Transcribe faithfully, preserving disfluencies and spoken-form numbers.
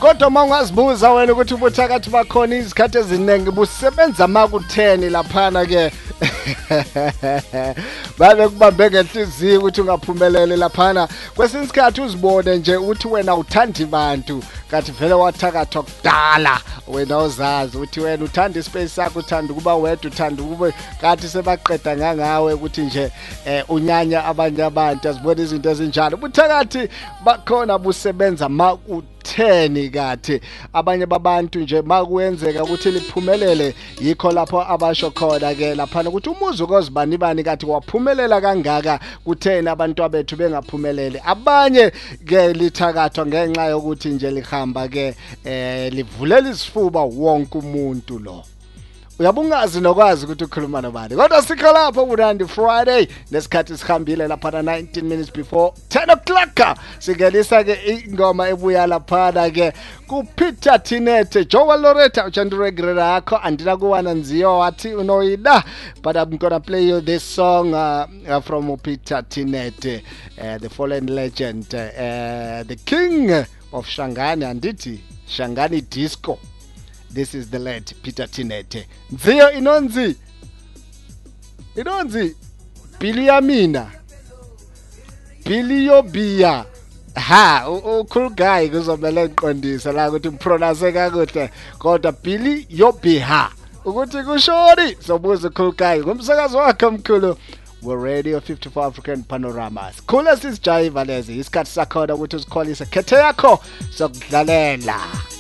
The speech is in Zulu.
kodwa mangazibuza wena ukuthi ubuthakathi bakhona izikhathi eziningi busebenza maku-ten laphana ke babe kubambe ngenhliziyo ukuthi ungaphumelele laphana kwesinye isikhathi uzibone nje ukuthi wena uthanda abantu kanti vele wathakathwa kudala wena uzazi ukuthi wena uthanda ispace sakho uthanda ukuba wedwa uthanda ukube kanti sebaqeda ngangawe ukuthi nje unyanya abanye abantu azibona izinto ezinjalo ubuthakathi bakhona busebenza maku ten kathi abanye babantu nje makuwenzeka ukuthi liphumelele yikho lapho abasho khona ke laphana ukuthi umuzi ukozibani bani kathi waphumelela kangaka kuthena abantu abethu bengaphumelele abanye ke lithakathwa ngenxa yokuthi nje lihamba ke eh livulela isifuba wonke umuntu lo uyabungazi nokwazi ukuthi ukhuluma nobani kodwa sikho lapho kuNandi Friday nesikhathi sihambile lapha nineteen minutes before ten o'clock sigelisa ke ingoma ebuya lapha ke kuPeter Tinete Joel Loretta uchandiregulate yakho andina kuwana nziyo wathi unoyida but I'm gonna play you this song uh, uh, from Peter Tinete uh, the fallen legend uh, the king of Shangani andithi Shangani disco. This is the late Peter Tinete. Nziyo inonzi. Inonzi. Billy Amina. Billy Yobia. Ha, u cool guy kuzomela ngiqondisa la ukuthi mpronounce kakuhle. Kodwa Billy Yobia. Ukuthi kushori sobuza cool guy. Ngumsakazo wakhe omkhulu. We Radio fifty-four African Panoramas. Coolest is Jive lezi. Isikhathi sakhona ukuthi usikholise khethe yakho sokudlalela.